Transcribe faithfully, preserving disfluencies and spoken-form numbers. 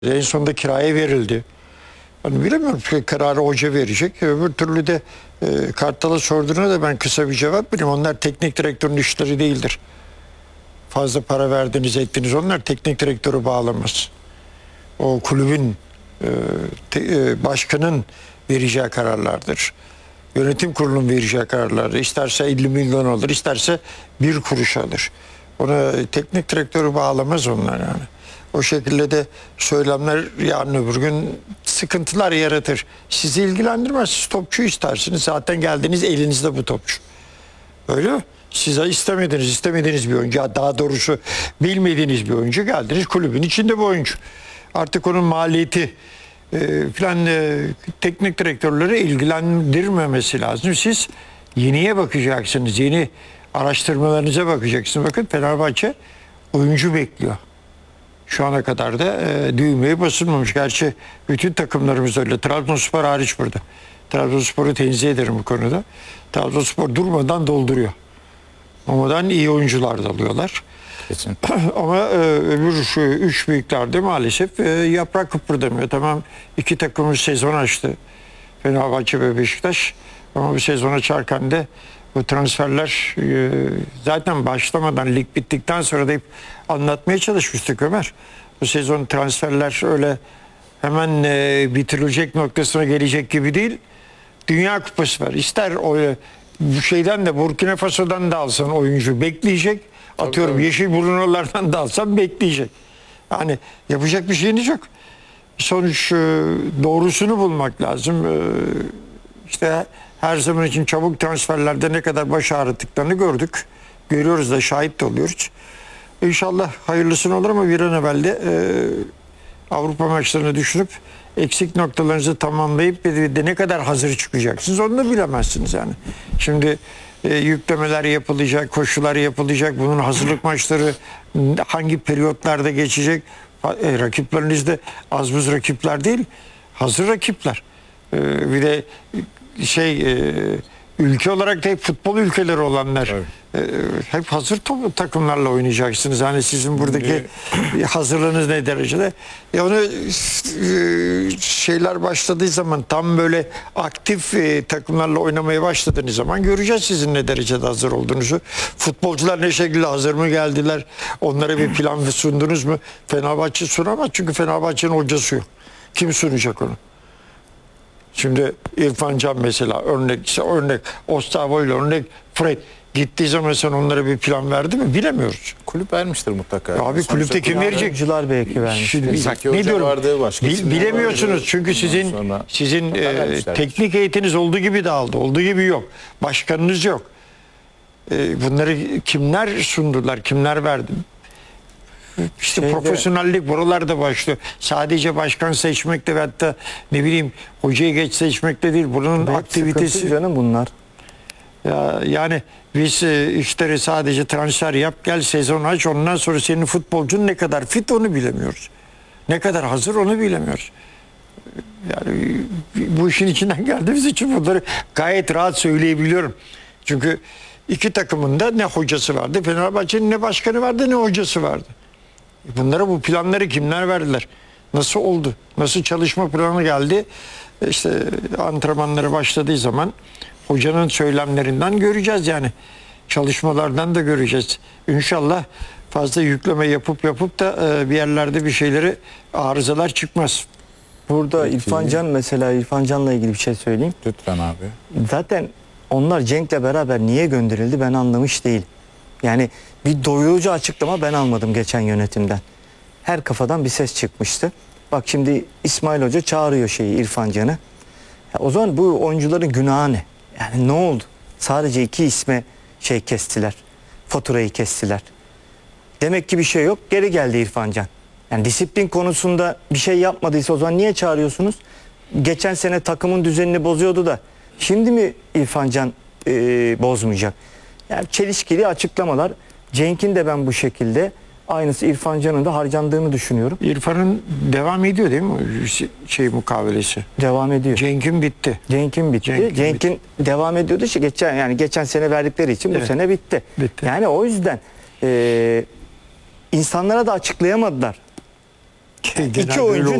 En sonunda kiraya verildi. Hani bilemiyorum, kararı hoca verecek. Öbür türlü de e, Kartal'a sorduğuna da ben kısa bir cevap vereyim. Onlar teknik direktörün işleri değildir. Fazla para verdiniz ettiniz. Onlar teknik direktörü bağlamaz. O kulübün e, te, e, başkanın vereceği kararlardır. Yönetim kurulunun vereceği kararlardır. İsterse elli milyon alır, isterse bir kuruş alır. Ona teknik direktörü bağlamaz onlar yani. O şekilde de söylemler yarın öbür gün sıkıntılar yaratır. Sizi ilgilendirmez. Siz topçu istersiniz. Zaten geldiniz, elinizde bu topçu. Öyle mi? Size istemediniz, istemediğiniz bir oyuncu, daha doğrusu bilmediğiniz bir oyuncu, geldiniz, kulübün içinde bu oyuncu. Artık onun maliyeti e, falan e, teknik direktörleri ilgilendirmemesi lazım. Siz yeniye bakacaksınız, yeni araştırmalarınıza bakacaksınız. Bakın, Fenerbahçe oyuncu bekliyor. Şu ana kadar da e, düğmeye basılmamış. Gerçi bütün takımlarımız öyle. Trabzonspor hariç burada. Trabzonspor'u tenzih ederim bu konuda. Trabzonspor durmadan dolduruyor. Durmadan iyi oyuncular da alıyorlar. Kesin. Ama e, öbür şu üç büyüklerde maalesef e, yaprak kıpırdamıyor. Tamam, iki takımın sezon açtı. Fenerbahçe ve Beşiktaş. Ama bu sezon açarken de bu transferler e, zaten başlamadan, lig bittikten sonra da hep anlatmaya çalışmıştık Ömer. Bu sezon transferler öyle hemen e, bitirilecek noktasına gelecek gibi değil. Dünya Kupası var. İster o bu şeyden de, Burkina Faso'dan da alsan oyuncu bekleyecek. Atıyorum Yeşilburunlulardan da alsan bekleyecek. Yani yapacak bir şeyiniz yok. Sonuç e, doğrusunu bulmak lazım. E, işte her zaman için çabuk transferlerde ne kadar baş ağrıttıklarını gördük. Görüyoruz da, şahit de oluyoruz. İnşallah hayırlısını olur ama bir an evvel de e, Avrupa maçlarını düşünüp eksik noktalarınızı tamamlayıp de ne kadar hazır çıkacaksınız onu da bilemezsiniz yani. Şimdi e, yüklemeler yapılacak, koşular yapılacak. Bunun hazırlık maçları hangi periyotlarda geçecek? E, rakipleriniz de az buz rakipler değil, hazır rakipler. E, bir de şey e, ülke olarak da hep futbol ülkeleri olanlar. Evet. E, hep hazır top, takımlarla oynayacaksınız. Hani sizin buradaki e, hazırlığınız ne derecede? E onu e, şeyler başladığı zaman, tam böyle aktif e, takımlarla oynamaya başladığınız zaman göreceğiz sizin ne derecede hazır olduğunuzu. Futbolcular ne şekilde hazır mı geldiler? Onlara bir plan sundunuz mu? Fenerbahçe sunamaz çünkü Fenerbahçe'nin hocası yok. Kim sunacak onu? Şimdi İrfan Can mesela örnek, ise örnek Ostavo ile örnek Fred gittiği zaman sen onlara bir plan verdi mi bilemiyoruz. Kulüp vermiştir mutlaka. Ya abi, kulüpte kim verecek? Oyuncular belki vermiştir. Ne diyorum? Vardı, Bil, bilemiyorsunuz vardı. Çünkü sizin sonra, sizin e, teknik heyetiniz olduğu gibi dağıldı. Olduğu gibi yok. Başkanınız yok. E, bunları kimler sundular? Kimler verdi? İşte Şeyde, profesyonellik buralarda başlıyor. Sadece başkan seçmekte ve hatta ne bileyim hocayı geç seçmekte değil. Bunun aktivitesi canım bunlar. Ya, yani biz e, işleri sadece transfer yap, gel sezon aç, ondan sonra senin futbolcun ne kadar fit onu bilemiyoruz. Ne kadar hazır onu bilemiyoruz. Yani bu işin içinden geldiğimiz için bunları gayet rahat söyleyebiliyorum. Çünkü iki takımın da ne hocası vardı, Fenerbahçe'nin ne başkanı vardı ne hocası vardı. Bunlara bu planları kimler verdiler? Nasıl oldu? Nasıl çalışma planı geldi? İşte antrenmanları başladığı zaman hocanın söylemlerinden göreceğiz yani. Çalışmalardan da göreceğiz. İnşallah fazla yükleme yapıp yapıp da bir yerlerde bir şeyleri, arızalar çıkmaz. Burada Peki. İrfan Can mesela, İrfan Can'la ilgili bir şey söyleyeyim. Lütfen abi. Zaten onlar Cenk'le beraber niye gönderildi ben anlamış değil. Yani bir doyurucu açıklama ben almadım geçen yönetimden. Her kafadan bir ses çıkmıştı. Bak şimdi İsmail Hoca çağırıyor şeyi, İrfan Can'ı. Ya o zaman bu oyuncuların günahı ne? Yani ne oldu? Sadece iki isme şey kestiler. Faturayı kestiler. Demek ki bir şey yok. Geri geldi İrfan Can. Yani disiplin konusunda bir şey yapmadıysa o zaman niye çağırıyorsunuz? Geçen sene takımın düzenini bozuyordu da şimdi mi İrfan Can e, bozmayacak? Yani çelişkili açıklamalar. Cenk'in de ben bu şekilde aynısı İrfan Can'ın da harcandığını düşünüyorum. İrfan'ın devam ediyor değil mi şey mukavelesi? Devam ediyor. Cenk'in bitti. Cenk'in bitti. Cenk'in Cenk'in devam ediyordu işte geçen yani geçen sene verdikleri için evet. Bu sene bitti. bitti. Yani o yüzden e, insanlara da açıklayamadılar. Genelde İki öyle oyuncu